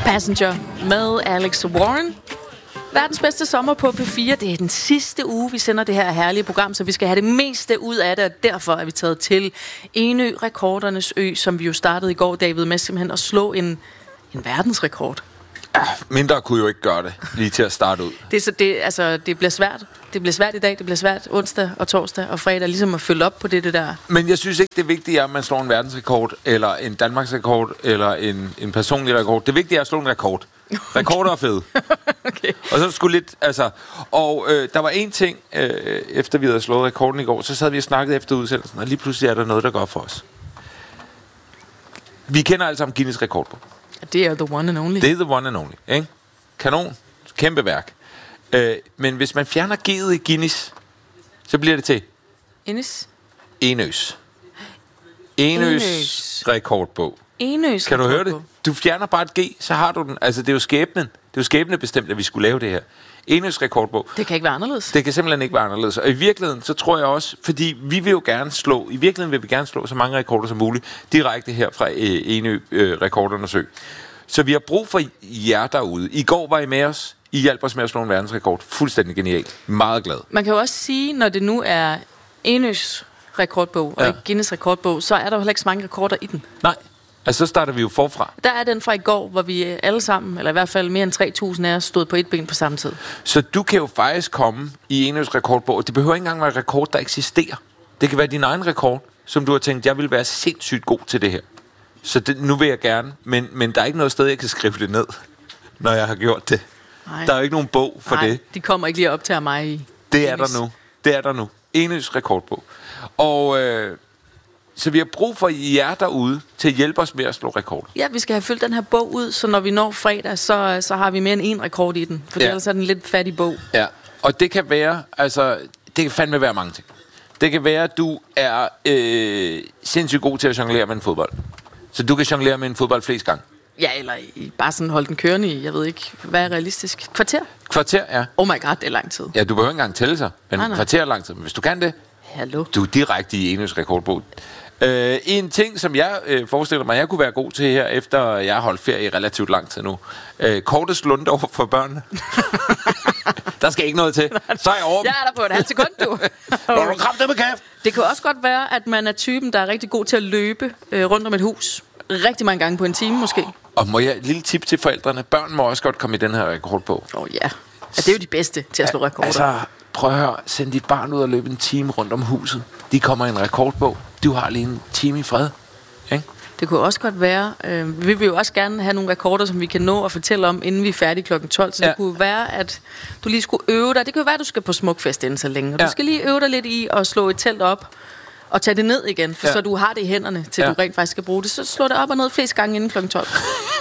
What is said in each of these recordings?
Passenger med Alex Warren. Verdens bedste sommer på P4. Det er den sidste uge, vi sender det her herlige program, så vi skal have det meste ud af det, og derfor er vi taget til Enø, rekordernes ø, som vi jo startede i går, David, med simpelthen at slå en verdensrekord. Ja, mindre kunne jo ikke gøre det lige til at starte ud. Det bliver svært. Det bliver svært i dag, det bliver svært onsdag og torsdag og fredag, ligesom at følge op på det der. Men jeg synes ikke, det vigtige er, at man slår en verdensrekord, eller en Danmarksrekord, eller en personlig rekord. Det vigtige er at slå en rekord. Rekorder er fede. Okay. Og så skulle lidt, der var en ting, efter vi havde slået rekorden i går, så sad vi og snakkede efter udsendelsen, og lige pludselig er der noget, der går for os. Vi kender alle sammen Guinness rekordbog. Det er the one and only. Det er the one and only, ikke? Kanon. Kæmpe værk. Men hvis man fjerner G'et i Guinness, så bliver det til Enøs rekordbog. Enøs kan du høre det? Du fjerner bare et G, så har du den. Altså, det er jo skæbnen. Det er jo skæbnebestemt, at vi skulle lave det her. Enøs rekordbog. Det kan ikke være anderledes. Det kan simpelthen ikke være anderledes. Og i virkeligheden, så tror jeg også, fordi vi vil jo gerne slå, i virkeligheden vil vi gerne slå så mange rekorder som muligt, direkte her fra Enø rekordernes ø. Så vi har brug for jer derude. I går var I med os. I hjalp os med at slå en verdensrekord. Fuldstændig genialt. Meget glad. Man kan jo også sige, når det nu er Enøs rekordbog og ikke Guinness rekordbog, så er der jo heller ikke så mange rekorder i den. Nej. Altså, så starter vi jo forfra. Der er den fra i går, hvor vi alle sammen, eller i hvert fald mere end 3.000 af os, stod på et ben på samme tid. Så du kan jo faktisk komme i Enøs rekordbog. Det behøver ikke engang være en rekord, der eksisterer. Det kan være din egen rekord, som du har tænkt, jeg vil være sindssygt god til det her. Så nu vil jeg gerne, men der er ikke noget sted, jeg kan skrive det ned, når jeg har gjort det. Nej. Der er jo ikke nogen bog for det. De kommer ikke lige op til mig i Det er der nu. Det er der nu. Enøs rekordbog. Og så vi har brug for jer derude til at hjælpe os med at slå rekorder. Ja, vi skal have fyldt den her bog ud, så når vi når fredag, så har vi mere end en rekord i den. For ellers er den en lidt fattig bog. Ja, og det kan være, det kan fandme være mange ting. Det kan være, at du er sindssygt god til at jonglere med en fodbold. Så du kan jonglere med en fodbold flest gange. Ja, eller bare sådan holde den kørende i, jeg ved ikke, hvad er realistisk? Kvarter, ja. Oh my god, det er lang tid. Ja, du behøver ikke engang tælle sig, men kvarter er lang tid. Men hvis du kan det, du er direkte i Enøs rekordbog. En ting, som jeg forestiller mig, jeg kunne være god til her, efter jeg har holdt ferie i relativt lang tid nu. Kortest lunde over for børnene. Der skal ikke noget til. Så er jeg over. Jeg er der på et halvt sekund, du. Når du kramte med kæft. Det kan også godt være, at man er typen, der er rigtig god til at løbe rundt om et hus. Rigtig mange gange på en time, måske. Og må jeg et lille tip til forældrene? Børn må også godt komme i den her rekordbog. Ja. Det er jo de bedste til at slå rekorder. Altså, prøv at høre. Send dit barn ud og løbe en time rundt om huset. De kommer i en rekordbog. Du har lige en time i fred. Ikke? Det kunne også godt være. Vi vil jo også gerne have nogle rekorder, som vi kan nå at fortælle om, inden vi er færdige kl. 12. Så det kunne være, at du lige skulle øve dig. Det kunne være, at du skal på Smukfest inden så længe. Du skal lige øve dig lidt i at slå et telt op og tage det ned igen, for så du har det i hænderne, til du rent faktisk skal bruge det. Så slå det op og ned flest gange inden kl. 12.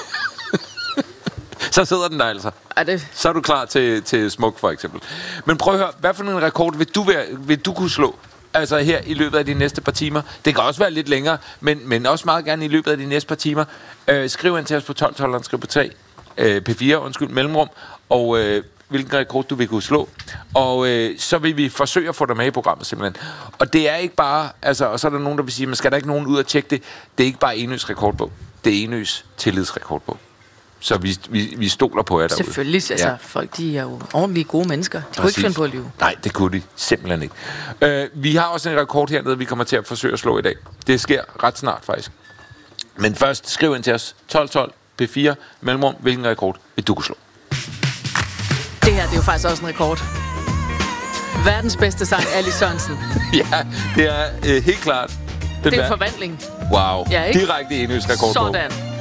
Så sidder den der altså. Så er du klar til Smuk, for eksempel. Men prøv at høre, hvad for en rekord vil du kunne slå? Altså her i løbet af de næste par timer. Det kan også være lidt længere, men også meget gerne i løbet af de næste par timer. Skriv ind til os på 1212, skriv på 3. P4, mellemrum. Og hvilken rekord du vil kunne slå. Og så vil vi forsøge at få dig med i programmet simpelthen. Og det er ikke bare, og så er der nogen, der vil sige, men skal der ikke nogen ud og tjekke det? Det er ikke bare Enøs rekordbog. Det er Enøs tillidsrekordbog. Så vi stoler på jer derude. Selvfølgelig, folk de er jo ordentlige gode mennesker. De kunne ikke finde på at lyve. Nej, det kunne de simpelthen ikke. Vi har også en rekord hernede, vi kommer til at forsøge at slå i dag. Det sker ret snart faktisk. Men først skriv ind til os 1212 P4 mellemrum, hvilken rekord vil du kunne slå? Det her, det er jo faktisk også en rekord. Verdens bedste sang, Ali Sørensen. Ja, det er helt klart. Det er en forvandling. Wow. Ja, ikke? Direkte Enøs rekordbog. Sådan.